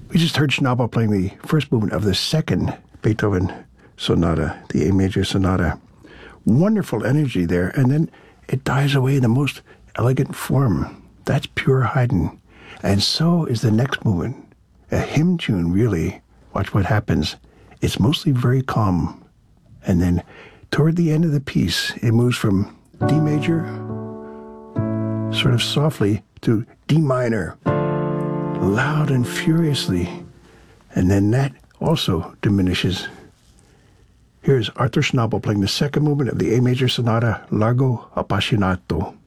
We just heard Schnabel playing the first movement of the second Beethoven sonata, the A major sonata. Wonderful energy there, and then it dies away in the most elegant form. That's pure Haydn. And so is the next movement. A hymn tune, really. Watch what happens. It's mostly very calm. And then toward the end of the piece, it moves from D major, sort of softly, to D minor, loud and furiously. And then that also diminishes. Here's Arthur Schnabel playing the second movement of the A major sonata, Largo Appassionato.